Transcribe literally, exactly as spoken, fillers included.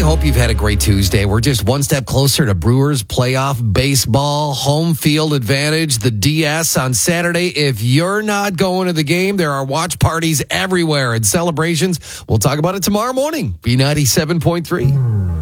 Hope you've had a great Tuesday. We're just one step closer to Brewers playoff baseball, home field advantage, the D S on Saturday. If you're not going to the game, there are watch parties everywhere and celebrations. We'll talk about it tomorrow morning. B ninety-seven point three.